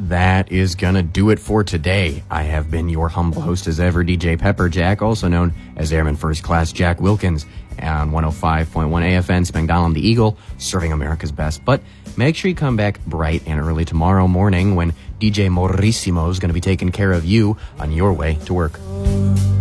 that is gonna do it for today. I have been your humble host as ever, DJ Pepperjack, also known as Airman First Class Jack Wilkins, on 105.1 AFN, Spangdahlem the Eagle, serving America's best. But make sure you come back bright and early tomorrow morning when DJ Maurissimo is going to be taking care of you on your way to work.